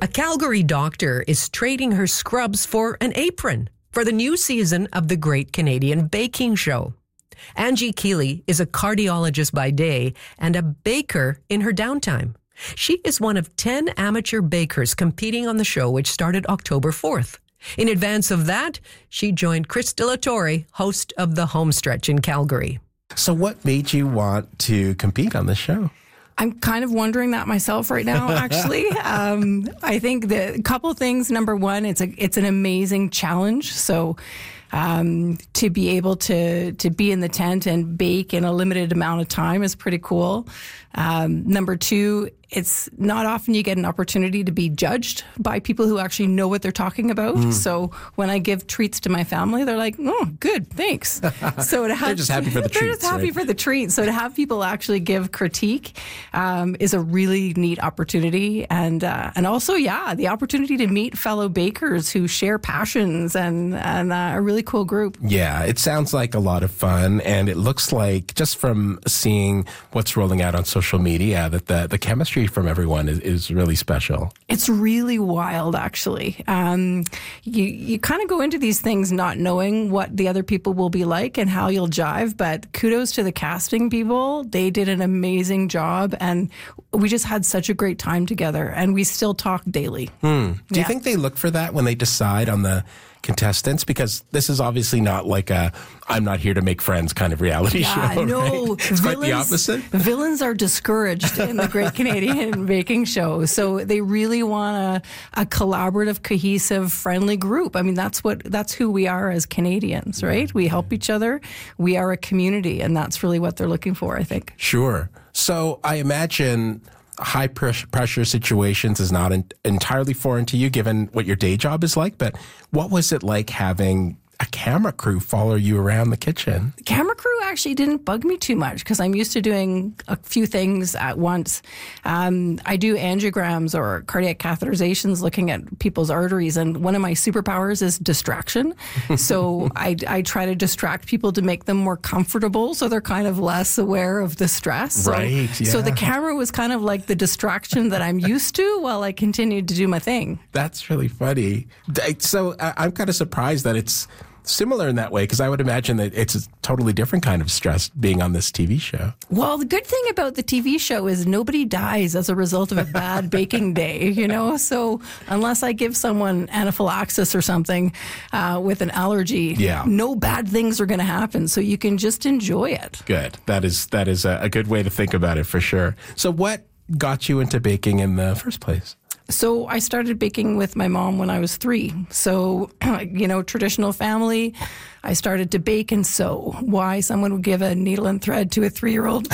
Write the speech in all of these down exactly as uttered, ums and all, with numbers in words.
A Calgary doctor is trading her scrubs for an apron for the new season of the Great Canadian Baking Show. Angie Keeley is a cardiologist by day and a baker in her downtime. She is one of ten amateur bakers competing on the show, which started October fourth. In advance of that, she joined Chris De La Torre, host of The Homestretch in Calgary. So what made you want to compete on the show? I'm kind of wondering that myself right now, actually. um, I think the a couple of things. Number one, it's a it's an amazing challenge. So um, to be able to to be in the tent and bake in a limited amount of time is pretty cool. Um, number two, it's not often you get an opportunity to be judged by people who actually know what they're talking about. Mm. So when I give treats to my family, they're like, "Oh, good, thanks." So to have, they're just happy for the they're treats. just happy right? for the treats. So to have people actually give critique um, is a really neat opportunity, and uh, and also, yeah, the opportunity to meet fellow bakers who share passions and and uh, a really cool group. Yeah, it sounds like a lot of fun, and it looks like just from seeing what's rolling out on social media that the the chemistry from everyone is, is really special. It's really wild, actually. Um, you you kind of go into these things not knowing what the other people will be like and how you'll jive, but kudos to the casting people. They did an amazing job, and we just had such a great time together, and we still talk daily. Hmm. Do yeah. you think they look for that when they decide on the contestants? Because this is obviously not like a I'm not here to make friends kind of reality yeah, show. No, right? It's quite the opposite. Villains are discouraged in the Great Canadian Baking Show. So they really want a, a collaborative, cohesive, friendly group. I mean, that's what that's who we are as Canadians, right? We help each other. We are a community, and that's really what they're looking for, I think. Sure. So I imagine high pressure situations is not in, entirely foreign to you, given what your day job is like. But what was it like having a camera crew follow you around the kitchen? The camera crew actually didn't bug me too much because I'm used to doing a few things at once. Um, I do angiograms or cardiac catheterizations looking at people's arteries, and one of my superpowers is distraction. So I, I try to distract people to make them more comfortable so they're kind of less aware of the stress. So, right, yeah. So the camera was kind of like the distraction that I'm used to while I continued to do my thing. That's really funny. So I'm kind of surprised that it's similar in that way, because I would imagine that it's a totally different kind of stress being on this T V show. Well, the good thing about the T V show is nobody dies as a result of a bad baking day, you know? So unless I give someone anaphylaxis or something uh, with an allergy, yeah. no bad things are going to happen. So you can just enjoy it. Good. That is that is a, a good way to think about it for sure. So what got you into baking in the first place? So I started baking with my mom when I was three. So, you know, traditional family, I started to bake and sew. Why someone would give a needle and thread to a three-year-old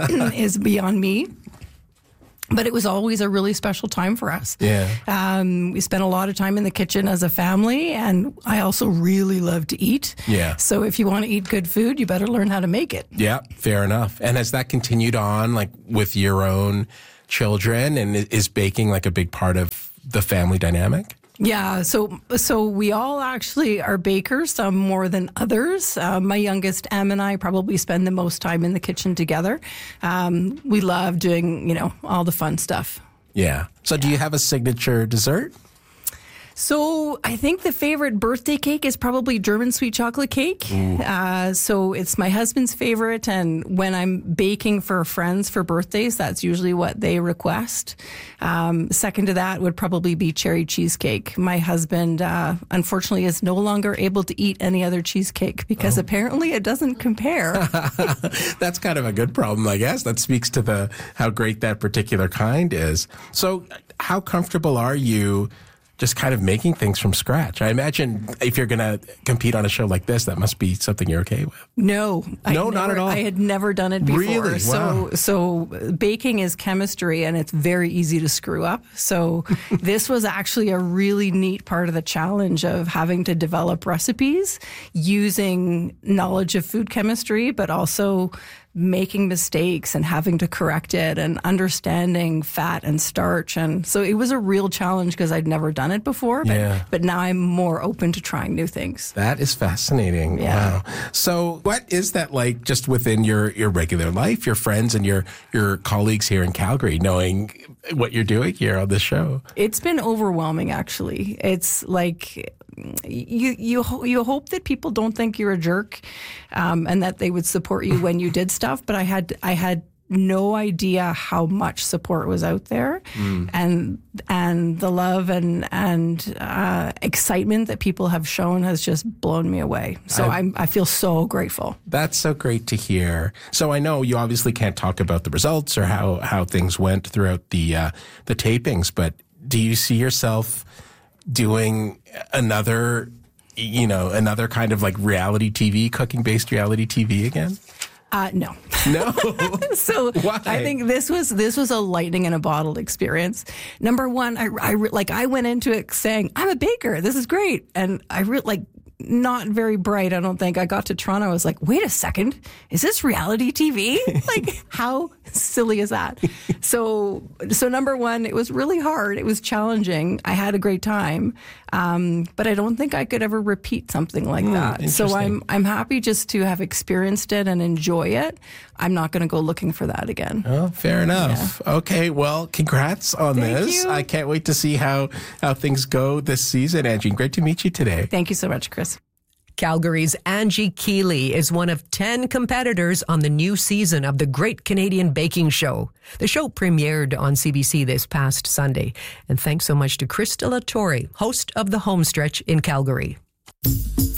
is beyond me. But it was always a really special time for us. Yeah. Um, we spent a lot of time in the kitchen as a family, and I also really love to eat. Yeah. So if you want to eat good food, you better learn how to make it. Yeah, fair enough. And has that continued on, like, with your own children, and is baking like a big part of the family dynamic? Yeah, so so we all actually are bakers, some more than others. Uh, my youngest, Em, and I probably spend the most time in the kitchen together. Um, we love doing, you know, all the fun stuff. Yeah. So do you have a signature dessert? So I think the favorite birthday cake is probably German sweet chocolate cake. Uh, so it's my husband's favorite, and when I'm baking for friends for birthdays, that's usually what they request. Um, second to that would probably be cherry cheesecake. My husband, uh, unfortunately, is no longer able to eat any other cheesecake because oh. apparently it doesn't compare. That's kind of a good problem, I guess. That speaks to the how great that particular kind is. So how comfortable are you just kind of making things from scratch? I imagine if you're going to compete on a show like this, that must be something you're okay with. No. No, I not never, at all. I had never done it before. Really? Wow. So, so baking is chemistry, and it's very easy to screw up. So this was actually a really neat part of the challenge of having to develop recipes using knowledge of food chemistry, but also making mistakes and having to correct it and understanding fat and starch. And so it was a real challenge because I'd never done it before, but, Yeah. but now I'm more open to trying new things. That is fascinating. Yeah. Wow. So what is that like just within your, your regular life, your friends and your, your colleagues here in Calgary, knowing what you're doing here on this show? It's been overwhelming, actually. It's like you you ho- you hope that people don't think you're a jerk, um, and that they would support you when you did stuff. But I had I had no idea how much support was out there, mm. and and the love and and uh, excitement that people have shown has just blown me away. So I, I'm I feel so grateful. That's so great to hear. So I know you obviously can't talk about the results or how how things went throughout the uh, the tapings, but do you see yourself doing another, you know, another kind of like reality T V, cooking-based reality T V again? Uh, no. No. So Why? I think this was this was a lightning in a bottle experience. Number one, I, I like I went into it saying I'm a baker. This is great, and I re- like. Not very bright, I don't think. I got to Toronto, I was like, wait a second, is this reality T V? Like, how silly is that? So, so number one, it was really hard. It was challenging. I had a great time, um, but I don't think I could ever repeat something like mm, that. So I'm I'm happy just to have experienced it and enjoy it. I'm not going to go looking for that again. Oh, fair enough. Yeah. Okay, well, congrats on Thank this. you. I can't wait to see how, how things go this season, Angie. Great to meet you today. Thank you so much, Chris. Calgary's Angie Keeley is one of ten competitors on the new season of the Great Canadian Baking Show. The show premiered on C B C this past Sunday. And thanks so much to Chris de la Torre, host of The Homestretch in Calgary.